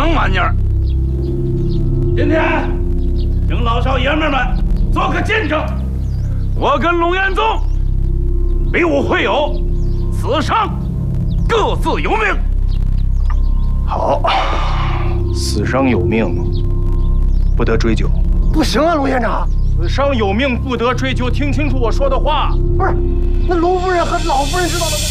忙玩意儿。今天，请老少爷们们做个见证，我跟龙彦宗比武会友，死伤各自有命。 好，死伤有命，不得追究。 不行啊，龙县长， 死伤有命，不得追究。听清楚我说的话。 不是，那龙夫人和老夫人知道了吗？